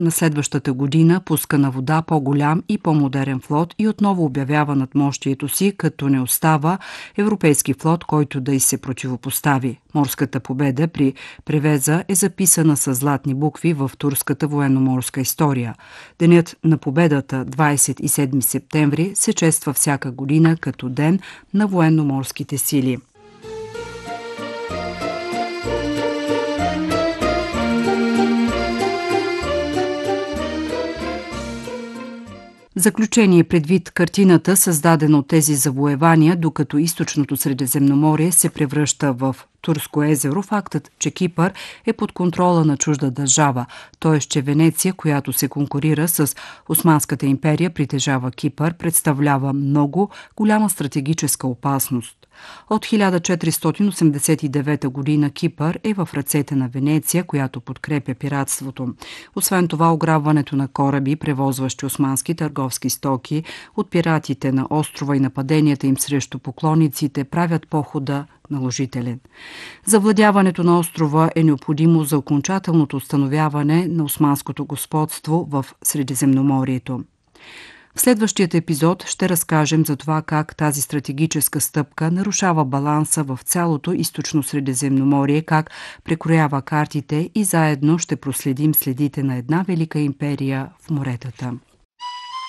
На следващата година пуска на вода по-голям и по-модерен флот и отново обявява надмощието си, като не остава европейски флот, който да й се противопостави. Морската победа при Превеза е записана с златни букви в турската военноморска история. Денят на победата, 27 септември, се чества всяка година като Ден на военноморските сили. Заключение предвид картината, създадена от тези завоевания, докато източното Средиземноморие се превръща в Турско езеро, фактът, че Кипър е под контрола на чужда държава, т.е. че Венеция, която се конкурира с Османската империя, притежава Кипър, представлява много голяма стратегическа опасност. От 1489 година Кипър е в ръцете на Венеция, която подкрепя пиратството. Освен това, ограбването на кораби, превозващи османски търговски стоки от пиратите на острова и нападенията им срещу поклонниците правят похода наложителен. Завладяването на острова е необходимо за окончателното установяване на османското господство в Средиземноморието. В следващият епизод ще разкажем за това как тази стратегическа стъпка нарушава баланса в цялото източно Средиземноморие, как прекроява картите и заедно ще проследим следите на една велика империя в моретата.